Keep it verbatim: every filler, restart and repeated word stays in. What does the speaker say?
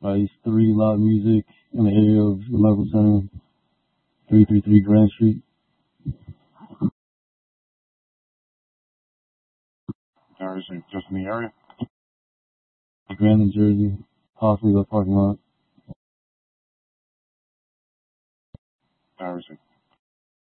Ice three Loud Music in the area of the Medical Center, three three three Grand Street. There's just in the area. Grand, New Jersey, possibly the parking lot. There's